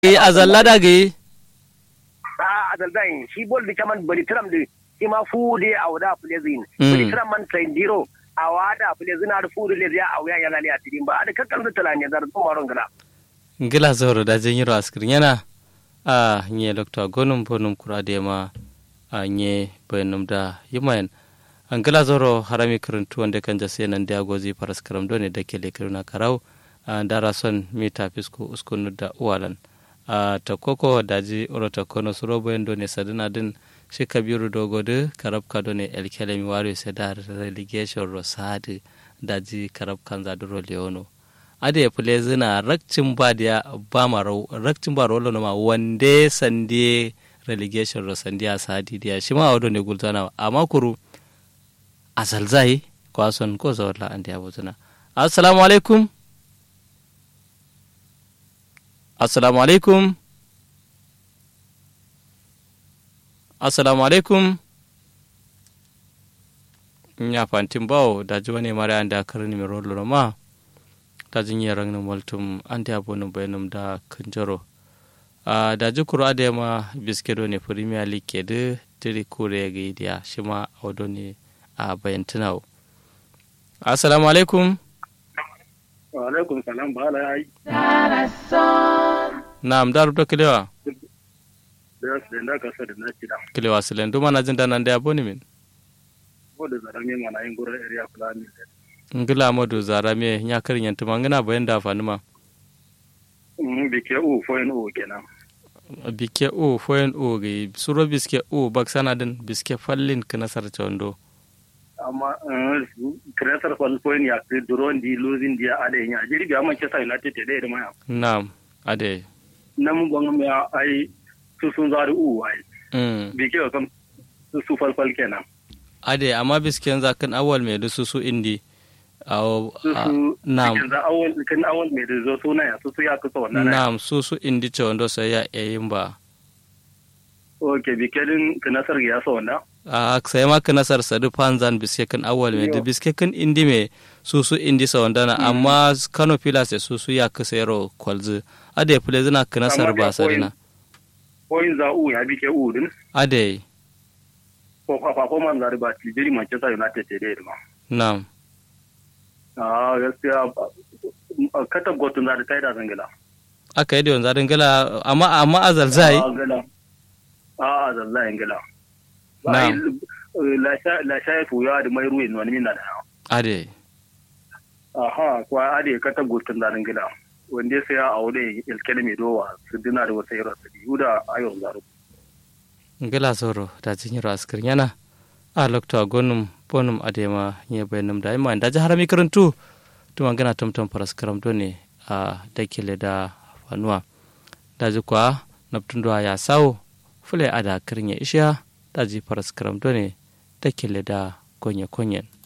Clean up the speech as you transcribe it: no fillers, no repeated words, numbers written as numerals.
azalla dage azaldan shi bol da kaman bari tram da shi ma fude a wada plezin bari tram man train diro a wada plezin ar fude le ya awya yana le atidin ba da kakkan da talanya da maron gala ngila zoro da jenyiro askrin yana a nye dr gonum bonum kurade ma a nye benum da yimayen ngila zoro harami kuruntu wanda kan jase nan da gozi paraskaram done da kele kiruna karau dara son mita fisko uskunu da uwalan ta koko daji orota kono surobo endo ne sadina din shi kabiru dogode karab kadone elkelemi wari sedar relegation rosade daji karab kanza duro leono ade plezina rakcin badia bamaro rakcin barolo no ma wande sande relegation rosandia sadi dia shima odo ne gultana amma kuru asalzai kwason ko zawla ande abuzuna assalamu alaikum assalamu alaikum assalamu alaikum nya fantin bawo da ji wani mara anda karni mi rollo ma da jin yaran nan waltum anda abonu bayanum da kanjaro da ji kuro da ma biskedo ne premier league ke da tiri kore ga idiya shi ma odo ne a bayantunawo assalamu alaikum wa alaikum salam ba la ai na'am daru to kilewa da da ka sa da na ci da kilewa silen duma na jin danan da aboni min da zarame mana yin gura area plan ngila modu zarame nya karin yantu mangana bayan da fani ma bike u foyen u kenan bike u foyen u ga suro biske u baksana din biske fallin kana sarta wando amma kreator foyen ya ke duron di losing dia ade nya jiri ga Manchester United da ma na'am ade nam gwangam ya ai su sun zari u ai bike kan su falfal kenan ade amma bisken zakan awal mai da su indi na'am kan awal mai da zo suna ya su ya kusa wannan na'am su indi ce wanda sai ya yayin ba okay bikedin kanasar ya so wannan sai ma kanasar sadu panzan biske kan awal mai da biske kan indi mai su indi sa wanda na amma Kano Pillars su ya kusa yaro kwalzu ade fule zina kanasar ba sarina point za u ya bike u din ade performance da ba Tijiri Manchester United da ma. Na'am. Gaskiya katab gotun da kai da zangala. Aka yi da yanzu zangala amma azalzai. Azalzai ngala. Na'am. La sha ya da mai ruwan wani min da. Ade. Kwa ade katab gotun da zangala. Wanda sai ya aure ilkelmi dowa su dina da wasu yara su yuda ayon zaro. ngila soro da jinyiro askir yana a lokto gonum bonum adema nye bayanum da ima da harami karantu to mangana tomtom paraskaram done a dakile da fanuwa da jikwa naptundo ya sawo fule ada kirnya isha da ji paraskaram done dakile da konye konyen